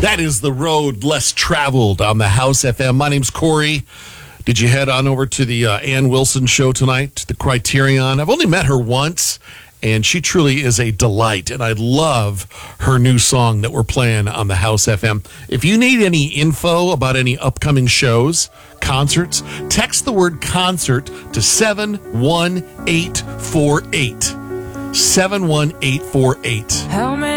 That is the road less traveled on the House FM. My name's Corey. Did you head on over to the Ann Wilson show tonight, the Criterion? I've only met her once, and she truly is a delight, and I love her new song that we're playing on the House FM. If you need any info about any upcoming shows, concerts, text the word concert to 71848. 71848.